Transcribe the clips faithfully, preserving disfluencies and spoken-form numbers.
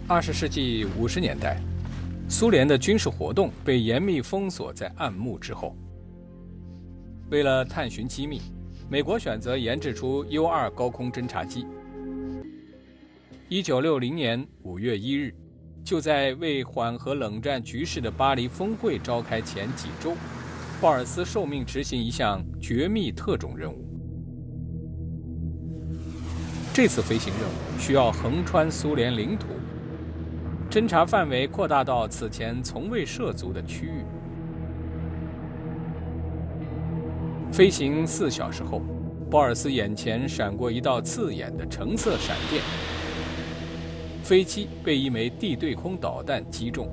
二十世纪五十年代，苏联的军事活动被严密封锁在暗幕之后。为了探寻机密，美国选择研制出 U 二 高空侦察机。一九六零年五月一日，就在为缓和冷战局势的巴黎峰会召开前几周，鲍尔斯受命执行一项绝密特种任务。这次飞行任务需要横穿苏联领土，侦察范围扩大到此前从未涉足的区域。飞行四小时后，鲍尔斯眼前闪过一道刺眼的橙色闪电，飞机被一枚地对空导弹击中。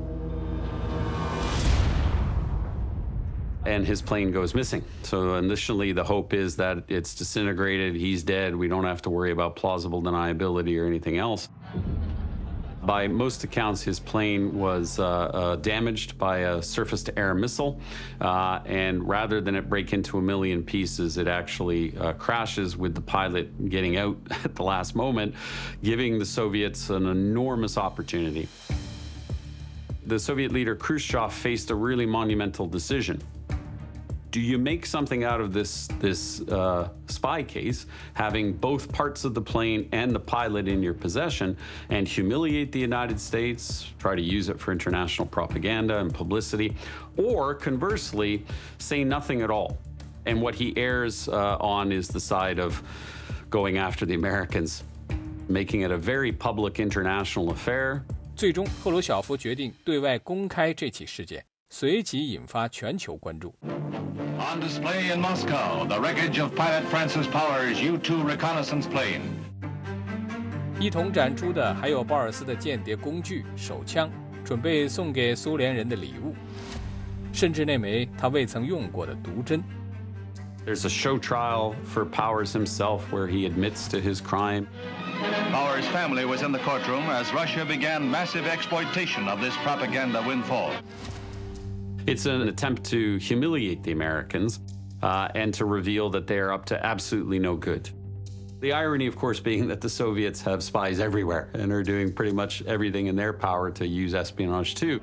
And his plane goes missing. So initially the hope is that it's disintegrated, he's dead, we don't have to worry about plausible deniability or anything else. By most accounts, his plane was uh, uh, damaged by a surface-to-air missile, uh, and rather than it break into a million pieces, it actually uh, crashes with the pilot getting out at the last moment, giving the Soviets an enormous opportunity. The Soviet leader Khrushchev faced a really monumental decision. Do you make something out of this, this uh, spy case, having both parts of the plane and the pilot in your possession, and humiliate the United States, try to use it for international propaganda and publicity, or conversely, say nothing at all? And what he errs uh, on is the side of going after the Americans, making it a very public international affair. 最终，赫鲁晓夫决定对外公开这起事件，随即引发全球关注。 On display in Moscow, the wreckage of pilot Francis Power's U 二 reconnaissance plane. 一同展出的还有鲍尔斯的间谍工具、手枪，准备送给苏联人的礼物，甚至那枚他未曾用过的毒针。 There's a show trial for Powers himself where he admits to his crime. Powers' family was in the courtroom as Russia began massive exploitation of this propaganda windfall. It's an attempt to humiliate the Americans uh, and to reveal that they are up to absolutely no good. The irony, of course, being that the Soviets have spies everywhere and are doing pretty much everything in their power to use espionage too.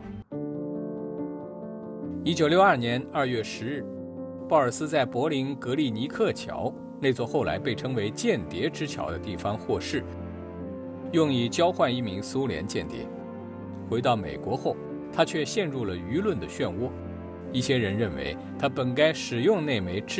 一九六二年二月十日，鲍尔斯在柏林格利尼克桥那座后来被称为间谍之桥的地方获释，用以交换一名苏联间谍。回到美国后，他却陷入了舆论的漩涡。一些人认为他本该使用那枚致